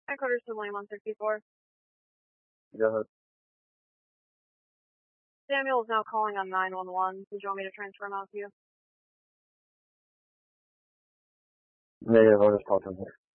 Headquarters to William 164. Go ahead. Samuel is now calling on 911. Did you want me to transfer him out to you? Negative, I'll just talk to him here.